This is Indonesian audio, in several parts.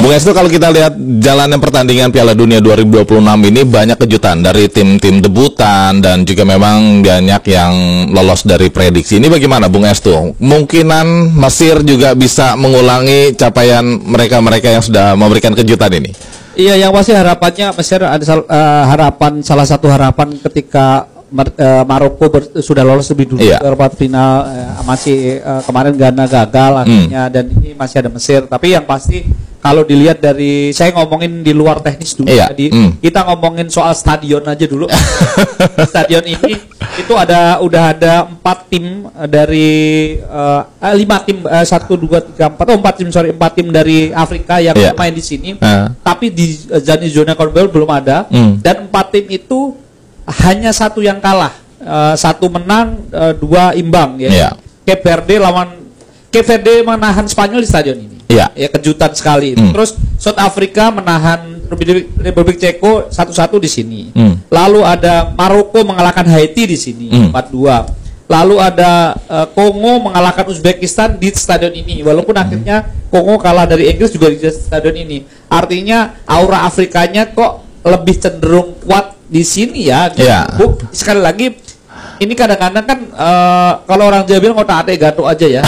Bung Estu, kalau kita lihat jalannya pertandingan Piala Dunia 2026 ini banyak kejutan dari tim-tim debutan dan juga memang banyak yang lolos dari prediksi. Ini bagaimana Bung Estu? Mungkinan Mesir juga bisa mengulangi capaian mereka-mereka yang sudah memberikan kejutan ini? Iya, yang pasti harapannya Mesir ada salah satu harapan ketika Maroko sudah lolos lebih dulu ke perempat final, masih kemarin Ghana gagal akhirnya, dan ini masih ada Mesir. Tapi yang pasti kalau dilihat dari, saya ngomongin di luar teknis dulu, jadi kita ngomongin soal stadion aja dulu. Stadion ini itu udah ada 4 tim dari 5 tim, 1, 2, 3, 4, 4 tim, sorry, 4 tim dari Afrika yang main di sini. Tapi di zona CONMEBOL belum ada, dan 4 tim itu hanya 1 yang kalah, 1 menang, 2 imbang ya. Cape Verde menahan Spanyol di stadion ini. Ya, kejutan sekali. Terus South Africa menahan Republik Ceko 1-1 di sini. Lalu ada Maroko mengalahkan Haiti di sini 4-2. Lalu ada Kongo mengalahkan Uzbekistan di stadion ini. Walaupun akhirnya Kongo kalah dari Inggris juga di stadion ini. Artinya aura Afrikanya kok lebih cenderung kuat di sini ya. Sekali lagi, ini kadang-kadang kan kalau orang Jawa bilang otak ate gato aja ya.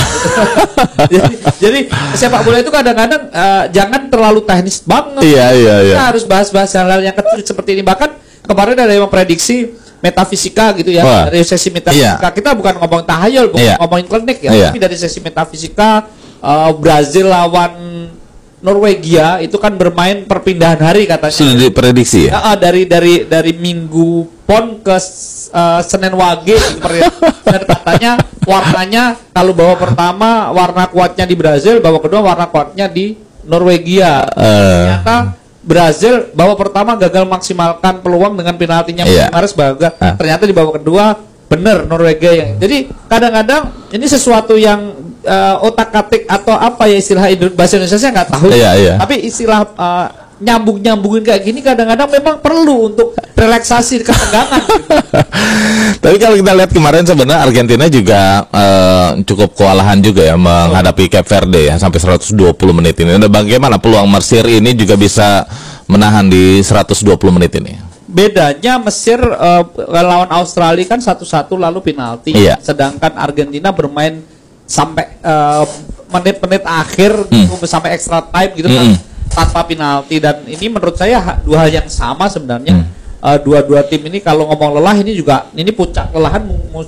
jadi sepak bola itu kadang-kadang jangan terlalu teknis banget. Kita harus bahas-bahas hal-hal yang kecil seperti ini. Bahkan kemarin ada yang memprediksi metafisika gitu ya. Dari sesi metafisika kita bukan ngomong tahayul, bukan ngomongin klinik ya, tapi dari sesi metafisika Brazil lawan Norwegia itu kan bermain perpindahan hari katanya. Sudah diprediksi ya? Dari Minggu Pon ke Senin Wage dan katanya warnanya kalau babak pertama warna kuatnya di Brazil, babak kedua warna kuatnya di Norwegia. Ternyata Brazil babak pertama gagal maksimalkan peluang dengan penaltinya Mahrez, ternyata di babak kedua bener Norwegia yang. Jadi kadang-kadang ini sesuatu yang otak-atik atau apa ya istilah bahasa Indonesia saya nggak tahu. Tapi istilah nyambung-nyambungin kayak gini kadang-kadang memang perlu untuk relaksasi ketegangan. Tapi kalau kita lihat kemarin sebenarnya Argentina juga cukup kewalahan juga ya menghadapi Cape Verde ya sampai 120 menit ini. Bagaimana peluang Mesir ini juga bisa menahan di 120 menit ini? Bedanya Mesir lawan Australia kan 1-1 lalu penalti, sedangkan Argentina bermain sampai menit-menit akhir sampai extra time gitu kan tanpa penalti, dan ini menurut saya 2 hal yang sama sebenarnya. Dua tim ini kalau ngomong lelah ini juga ini puncak kelelahan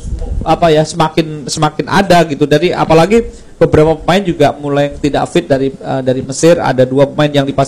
semakin ada gitu, dari apalagi beberapa pemain juga mulai tidak fit dari Mesir. Ada 2 pemain yang